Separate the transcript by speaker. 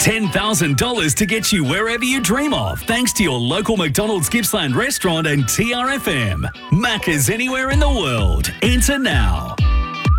Speaker 1: $10,000 to get you wherever you dream of, thanks to your local McDonald's Gippsland restaurant and TRFM. Macca's anywhere in the world. Enter now.